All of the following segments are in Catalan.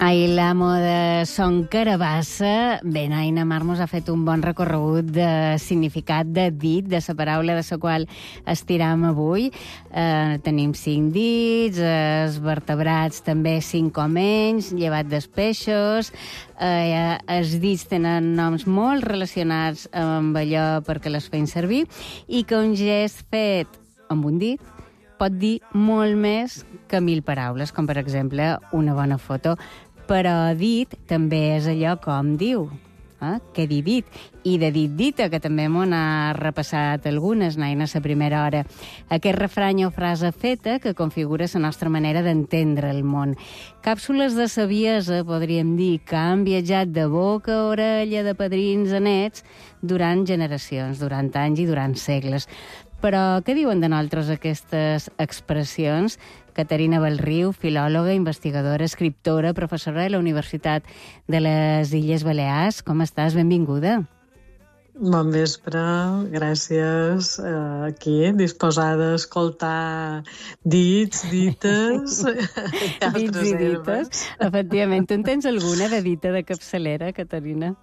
Ai, l'amo de Son Carabassa. Bé, Naina Mar mos ha fet un bon recorregut de significat de dit, de la paraula de la qual estiram avui. Tenim 5 dits, els vertebrats també 5 o menys, llevat dels peixos. Els dits tenen noms molt relacionats amb allò perquè les feien servir i que un gest fet amb un dit pot dir molt més que 1000 paraules, com per exemple una bona foto. Però dit també és allò com diu, que dit. I de dit-dita, que també m'ho ha repassat algunes, Naina, a la primera hora. Aquest refrany o frase feta que configura la nostra manera d'entendre el món. Càpsules de saviesa, podríem dir, que han viatjat de boca a orella, de padrins a nets, durant generacions, durant anys i durant segles. Però què diuen de nosaltres aquestes expressions? Caterina Bellriu, filòloga, investigadora, escriptora, professora de la Universitat de les Illes Balears. Com estàs? Benvinguda. Bon vespre, gràcies. Aquí, disposada a escoltar dits, dites... Dits i dites. Efectivament. Tu en tens alguna de dita de capçalera, Caterina?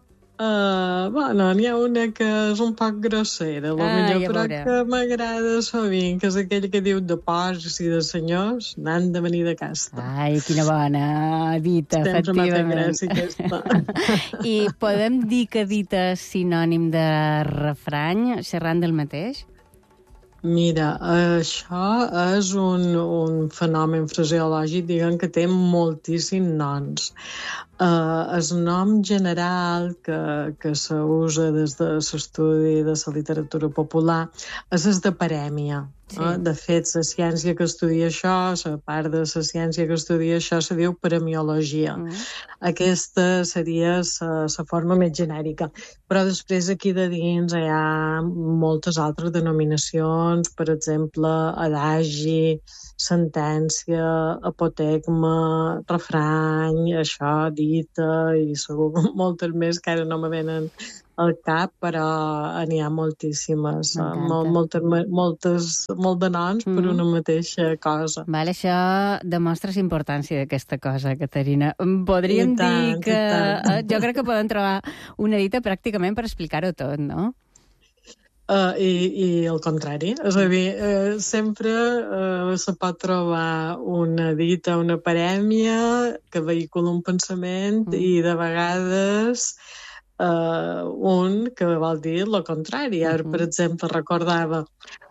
Bueno, n'hi ha una que és un poc grossera, millor, però que m'agrada sovint, que és aquell que diu de porcs i de senyors n'han de venir de casta. Ai, quina bona dita, efectivament. Sempre m'ha fet gràcia I podem dir que dita és sinònim de refrany, xerrant del mateix? Mira, això és un fenomen fraseològic, diguem, que té moltíssims noms. El nom general que s'usa des de l'estudi de la literatura popular és el de parèmia. Sí. De fet, la ciència que estudia això, la part de la ciència que estudia això, se diu paremiologia. Aquesta seria la forma més genèrica. Però després aquí de dins hi ha moltes altres denominacions, per exemple, adagi, sentència, apotegma, refrany, això, dita, i segur moltes més que ara no me venen al cap, però n'hi ha moltíssimes, molt de noms per una mateixa cosa. Vale, això demostra la importància d'aquesta cosa, Caterina. Podríem dir que... Jo crec que podem trobar una dita pràcticament per explicar-ho tot, no? I el contrari, és a dir, sempre se pot trobar una dita, una parèmia que vehicula un pensament i de vegades un que vol dir el contrari. Ara, per exemple, recordava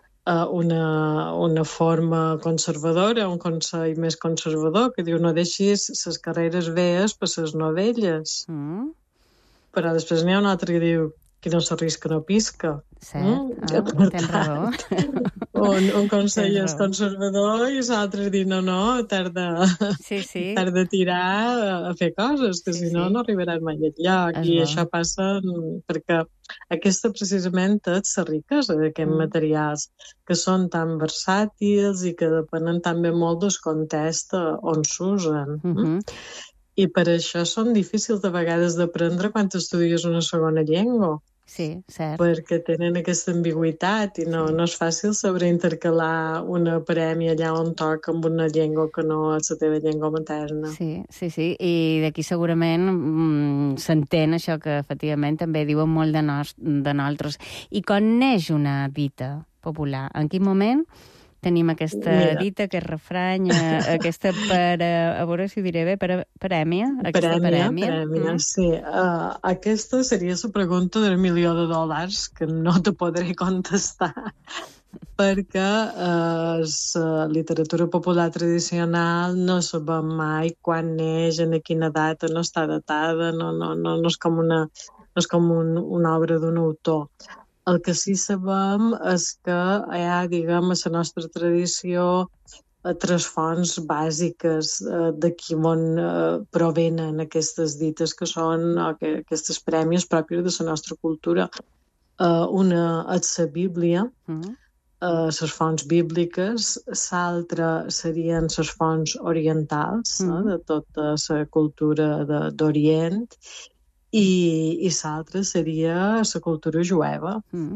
una forma conservadora, un consell més conservador, que diu no deixis les carreres vees per les novelles. Però després n'hi ha un altre que diu qui no s'arrisca no pisca. Cert, tens raó. Un consell és conservador i l'altre diu no, t'has de tirar a fer coses, que si no arribaràs mai enlloc. I això passa perquè aquesta precisament és la riquesa d'aquests materials, que són tan versàtils i que depenen també molt del context on s'usen. I per això són difícils de vegades d'aprendre quan estudies una segona llengua. Sí, cert. Perquè tenen aquesta ambigüitat i no és fàcil saber intercalar una parèmia allà on toca amb una llengua que no és la teva llengua materna. Sí. I d'aquí segurament s'entén això que efectivament també diuen molt de nosaltres. I quan neix una dita popular? En quin moment tenim aquesta dita, aquest refrany, aquesta a veure si ho diré bé, parèmia? Parèmia, sí. Aquesta seria la pregunta del $1.000.000 que no te podré contestar perquè la literatura popular tradicional no sabem mai quan neix, en quina data, no està datada, no és com una obra d'un autor. El que sí sabem és que hi ha, diguem, a la nostra tradició, 3 fonts bàsiques d'aquí on provenen aquestes dites que són aquestes prèmies pròpies de la nostra cultura. Una és la Bíblia, les fonts bíbliques, l'altra serien les fonts orientals, de tota la cultura d'Orient, i l'altra seria la cultura jueva.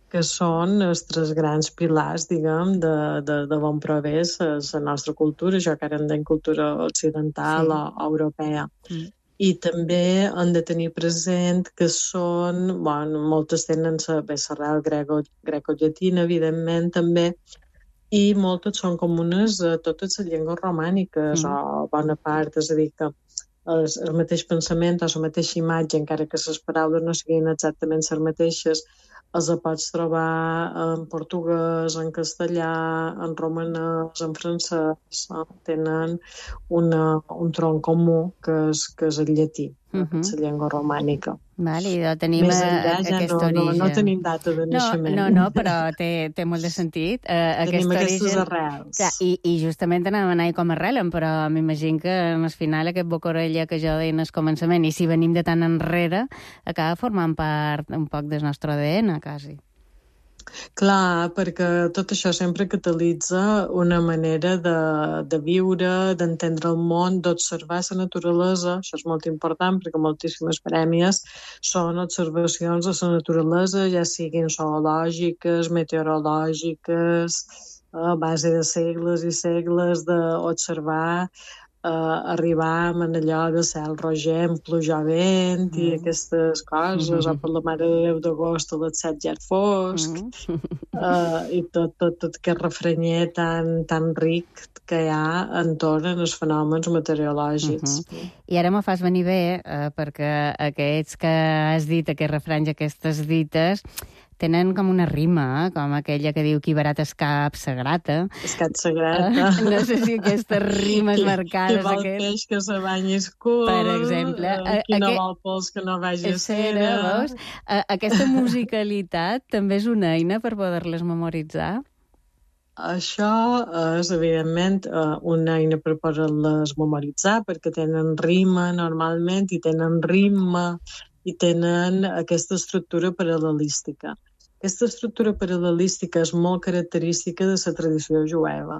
que són els tres grans pilars, diguem, de bon progrés a la nostra cultura, això que ara en deim cultura occidental o europea. I també han de tenir present que són, bueno, moltes tenen l'arrel greco-llatina, evidentment, també, i moltes són comunes a totes les llengües romàniques, o bona part, és a dir, que el mateix pensament o la mateixa imatge, encara que les paraules no siguin exactament les mateixes, els pots trobar en portuguès, en castellà, en romanès, en francès, tenen un tronc comú que és el llatí, la llengua romànica. Vale, i tenim més enllà aquest origen. No tenim data de naixement. No, però té molt de sentit. Tenim aquestes arrels. Clar, i justament anàvem a anar com arrelen, però m'imagino que al final aquest boca-orella que jo deia al començament, i si venim de tan enrere, acaba formant part un poc del nostre ADN, quasi. Clar, perquè tot això sempre catalitza una manera de viure, d'entendre el món, d'observar la naturalesa. Això és molt important perquè moltíssimes prèmies són observacions de la naturalesa, ja siguin zoològiques, meteorològiques, a base de segles i segles d'observar, arribar en allò de cel rogenc, pluja vent i aquestes coses, o per la Mare de Déu d'agost a les 7 ja fosc, i tot aquest refrenyer tan ric que hi ha entorn als fenòmens meteorològics. I ara me fas venir bé, perquè aquests que has dit, aquests refranys, aquestes dites, tenen com una rima, com aquella que diu qui barat es cap se grata. Es cap se grata. No sé si aquestes rimes marcades... Qui vol peix que se banyi es cul. Per exemple. Qui no vol pols que no vagi a cera. Veus? Aquesta musicalitat també és una eina per poder-les memoritzar? Això és, evidentment, una eina per poder-les memoritzar, perquè tenen rima normalment, i tenen ritme, i tenen aquesta estructura paral·lelística. Aquesta estructura paral·lelística és molt característica de la tradició jueva.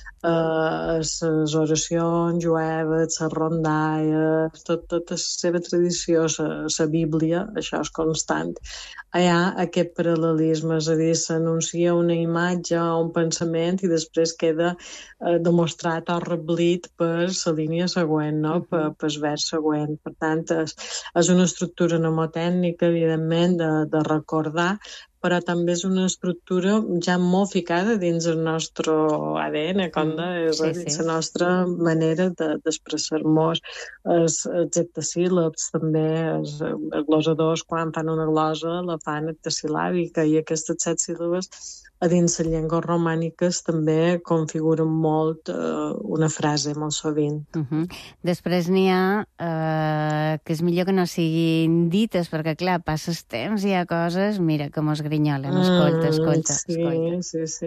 Les oracions jueves, les rondalles, tota la seva tradició, la Bíblia, això és constant. Hi ha aquest paral·lelisme, és a dir, s'anuncia una imatge o un pensament i després queda demostrat o reblit per la línia següent, no? Per el vers següent. Per tant, és una estructura mnemotècnica, evidentment, de recordar, però també és una estructura ja molt ficada dins el nostre ADN, és la nostra manera d'expressar-nos. Els hectasíl·labs també, els glosadors, quan fan una glosa, la fan hectasil·làbica, i aquestes 7 síl·labes a dins les llengües romàniques també configuren molt una frase, molt sovint. Després n'hi ha que és millor que no siguin dites, perquè, clar, passes temps i hi ha coses, mira, que mos grinyolen. Escolta. Sí.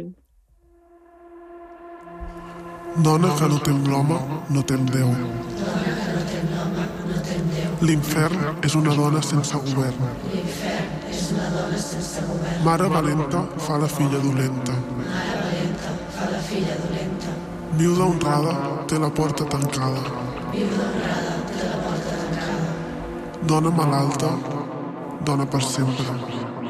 Dona que no tem l'home, no tem Déu. L'infern és una dona sense govern. Mare valenta fa la filla dolenta. Viuda honrada té la porta tancada. Dona malalta, dona per sempre.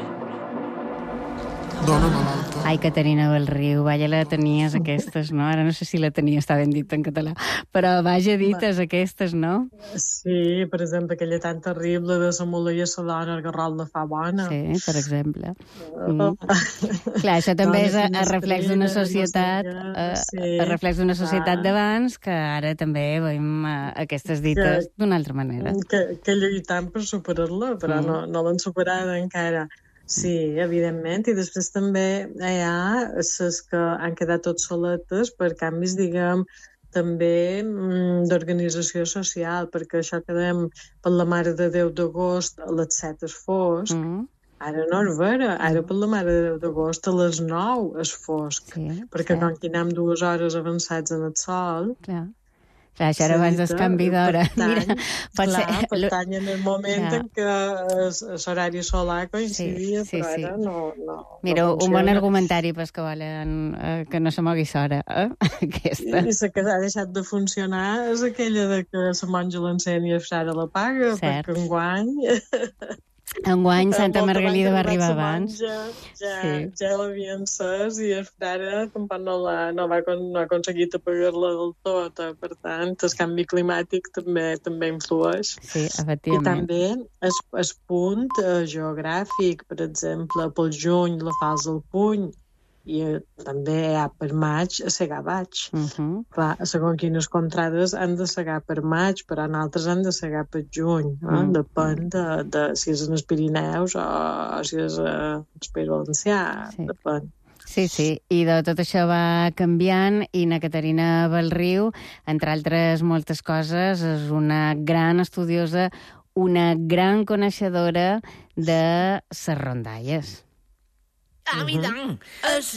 Dona malalta. Ai, Caterina Belriu, vaja, la tenies aquestes, no? Ara no sé si la tenia, està ben dit en català, però vaja dites aquestes, no? Sí, per exemple, aquella tan terrible de la mula i la dona, el garrot la fa bona. Sí, per exemple. Clar, això també és a reflex d'una societat, a reflex d'una societat d'abans, que ara també veiem aquestes dites d'una altra manera. Que lluitant per superar-la, però no l'han superada encara. Sí, evidentment, i després també hi ha les que han quedat obsoletes per canvis, diguem, també d'organització social, perquè això que dèiem per la Mare de Déu d'agost a les 7 és fosc, ara no és vera, ara per la Mare de Déu d'agost a les 9 és fosc, perquè com que anem 2 hores avançats en el sol... Clar, això era abans del canvi d'hora. Pertany en el moment en què l'horari solar coincidia, però ara no. Mira, un bon argumentari pels que volen que no se mogui l'hora, aquesta. I la que ha deixat de funcionar és aquella de que la monja l'ensenya a la paga, perquè enguany... Enguany Santa Molta Margalida va abans arribar la abans. monja ja l'havien encès i el frare tampoc no ha aconseguit apagar-la del tot. Per tant, el canvi climàtic també influeix. Sí, I efectivament. també el punt geogràfic, per exemple, pel juny la fas al puny i també hi ha per maig a segar baix. Clar, segons quines contrades han de segar per maig, però en altres han de segar per juny. Depèn de si és en els Pirineus o si és al País Valencià. Sí. Depèn. Sí, i de tot això va canviant i na Caterina Belriu, entre altres moltes coses, és una gran estudiosa, una gran coneixedora de les rondalles. Ah, i tant!